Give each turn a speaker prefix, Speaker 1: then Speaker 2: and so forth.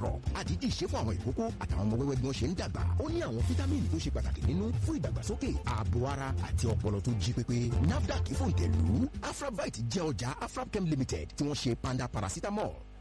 Speaker 1: drop àdídì ṣe fún àwọn ìkókó àtàwọn ọmọ wẹ́wẹ́ bí wọ́n ṣe ń dàgbà. Ó ní àwọn fítámìnì tó ṣe pàtàkì nínú fún ìdàgbàsókè ààbò ara àti ọpọlọ tó jí pépé. NAFDAC fòǹtẹ̀ lù. Afrabite jẹ́ ọjà Afrabchem Limited tí wọ́n ṣe panda paracetamol.